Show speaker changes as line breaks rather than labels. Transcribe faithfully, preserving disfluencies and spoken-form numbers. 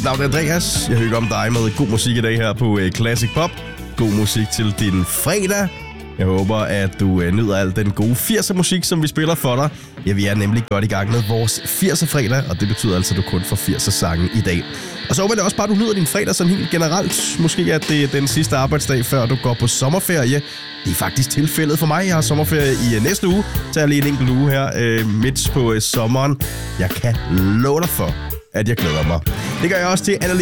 navn er Andreas. Jeg hygger om dig med god musik i dag her på Classic Pop. God musik til din fredag. Jeg håber, at du nyder al den gode firser musik, som vi spiller for dig. Ja, vi er nemlig godt i gang med vores firser fredag, og det betyder altså, at du kun får firser sange i dag. Og så håber jeg også bare, at du nyder din fredag sådan helt generelt. Måske at det er den sidste arbejdsdag, før du går på sommerferie. Det er faktisk tilfældet for mig. Jeg har sommerferie i næste uge. Så jeg lige en enkelt uge her øh, midt på øh, sommeren. Jeg kan love dig for, at jeg glæder mig. Det gør jeg også til Anna